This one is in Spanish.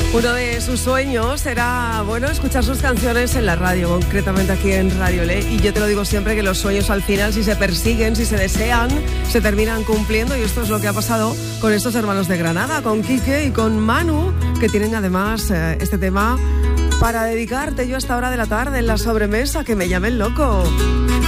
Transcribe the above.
Uno de sus sueños era, escuchar sus canciones en la radio, concretamente aquí en Radio Le. Y yo te lo digo siempre, que los sueños al final, si se persiguen, si se desean, se terminan cumpliendo. Y esto es lo que ha pasado con estos hermanos de Granada, con Quique y con Manu, que tienen además este tema para dedicarte yo a esta hora de la tarde en la sobremesa, que me llamen loco.